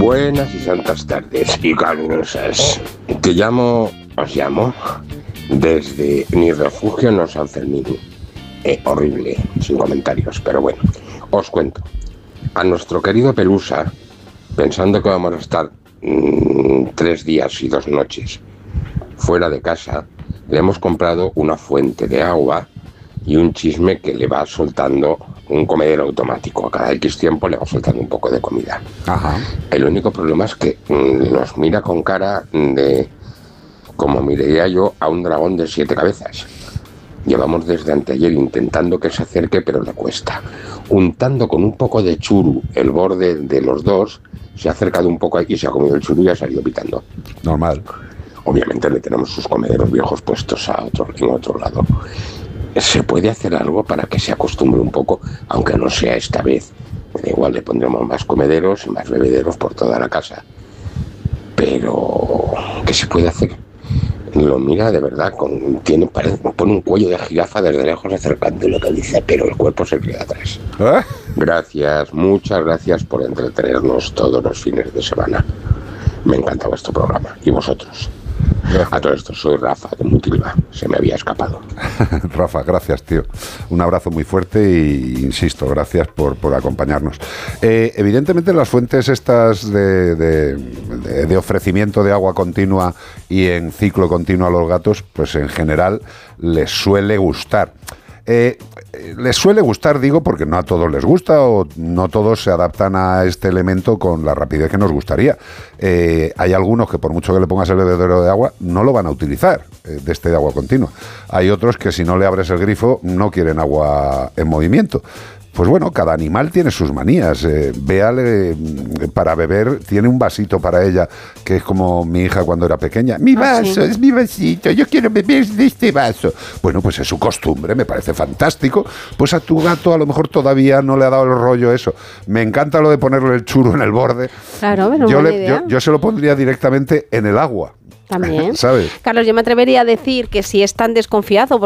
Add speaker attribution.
Speaker 1: Buenas y santas tardes y calurosas. Os llamo desde mi refugio en San Fermín. Horrible, sin comentarios, pero bueno, os cuento. A nuestro querido Pelusa, pensando que vamos a estar 3 días y 2 noches fuera de casa, le hemos comprado una fuente de agua y un chisme que le va soltando un comedero automático. A cada X tiempo le va soltando un poco de comida.
Speaker 2: Ajá.
Speaker 1: El único problema es que nos mira con cara de, como miraría yo a un dragón de 7 cabezas. Llevamos desde anteayer intentando que se acerque, pero le cuesta. Untando con un poco de churu el borde de los dos, se ha acercado un poco y se ha comido el churu y ha salido pitando.
Speaker 2: Normal.
Speaker 1: Obviamente le tenemos sus comederos viejos puestos en otro lado. ¿Se puede hacer algo para que se acostumbre un poco, aunque no sea esta vez? Da igual, le pondremos más comederos y más bebederos por toda la casa. Pero, ¿qué se puede hacer? Lo mira de verdad, pone un cuello de jirafa desde lejos acercando lo que dice, pero el cuerpo se queda atrás. Gracias, muchas gracias por entretenernos todos los fines de semana. Me encanta vuestro programa. ¿Y vosotros? Gracias. A todo esto, soy Rafa de Mutilva, se me había escapado.
Speaker 2: Rafa, gracias, tío. Un abrazo muy fuerte y, insisto, gracias por acompañarnos. Evidentemente las fuentes estas de ofrecimiento de agua continua y en ciclo continuo a los gatos, pues en general les suele gustar. Les suele gustar, digo, porque no a todos les gusta o no todos se adaptan a este elemento con la rapidez que nos gustaría. Hay algunos que por mucho que le pongas el bebedero de agua no lo van a utilizar, de este de agua continua. Hay otros que si no le abres el grifo no quieren agua en movimiento. Pues bueno, cada animal tiene sus manías. Véale, para beber, tiene un vasito para ella, que es como mi hija cuando era pequeña. Mi vaso, es mi vasito, yo quiero beber de este vaso. Bueno, pues es su costumbre, me parece fantástico. Pues a tu gato a lo mejor todavía no le ha dado el rollo eso. Me encanta lo de ponerle el churro en el borde.
Speaker 3: Claro, pero
Speaker 2: yo se lo pondría directamente en el agua.
Speaker 3: También.
Speaker 2: ¿Sabes?
Speaker 3: Carlos, yo me atrevería a decir que si es tan desconfiado,